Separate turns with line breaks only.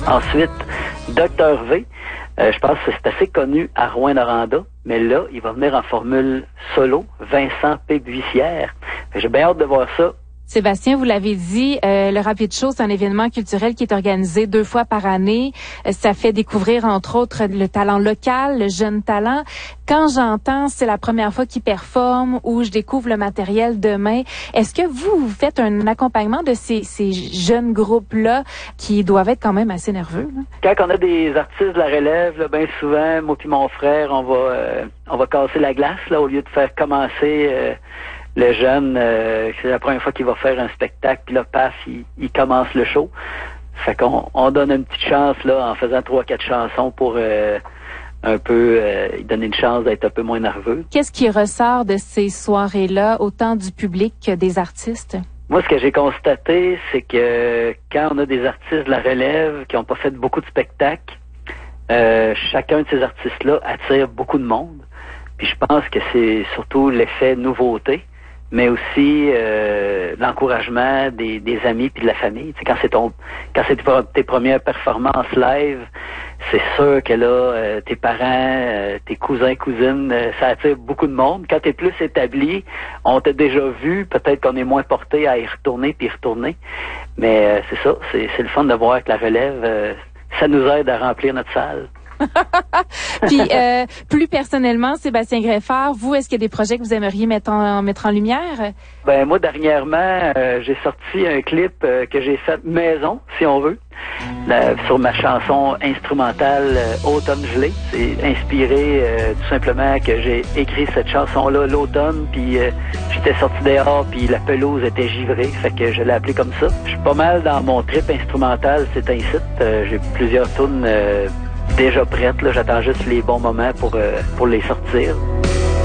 Ensuite, Dr V, je pense que c'est assez connu à Rouyn-Noranda, mais là, il va venir en formule solo, Vincent Pébuissière. J'ai bien hâte de voir ça.
Sébastien, vous l'avez dit, le Rapid Show, c'est un événement culturel qui est organisé 2 fois par année. Ça fait découvrir, entre autres, le talent local, le jeune talent. Quand j'entends, c'est la première fois qu'ils performent ou je découvre le matériel demain, est-ce que vous faites un accompagnement de ces jeunes groupes-là qui doivent être quand même assez nerveux, là?
Quand on a des artistes de la relève, là, bien souvent, moi puis mon frère, on va casser la glace là, au lieu de faire commencer... le jeune, c'est la première fois qu'il va faire un spectacle, puis là, paf, il commence le show. Fait qu'on donne une petite chance là en faisant 3-4 chansons pour un peu lui donner une chance d'être un peu moins nerveux.
Qu'est-ce qui ressort de ces soirées-là, autant du public que des artistes?
Moi, ce que j'ai constaté, c'est que quand on a des artistes de la relève qui n'ont pas fait beaucoup de spectacles, chacun de ces artistes-là attire beaucoup de monde. Puis je pense que c'est surtout l'effet nouveauté, mais aussi l'encouragement des amis puis de la famille. Tu sais, quand c'est tes premières performances live, c'est sûr que là, tes parents, tes cousins, cousines, ça attire beaucoup de monde. Quand t'es plus établi, on t'a déjà vu, peut-être qu'on est moins porté à y retourner puis y retourner. Mais c'est ça, c'est le fun de voir que la relève, ça nous aide à remplir notre salle.
Puis, plus personnellement, Sébastien Greffard, vous, est-ce qu'il y a des projets que vous aimeriez mettre en lumière?
Ben moi, dernièrement, j'ai sorti un clip que j'ai fait maison, si on veut, sur ma chanson instrumentale Automne gelé. C'est inspiré tout simplement que j'ai écrit cette chanson-là l'automne, puis j'étais sorti dehors, puis la pelouse était givrée, fait que je l'ai appelée comme ça. Je suis pas mal dans mon trip instrumental, c'est un site. J'ai plusieurs tunes déjà prêtes, là, j'attends juste les bons moments pour les sortir.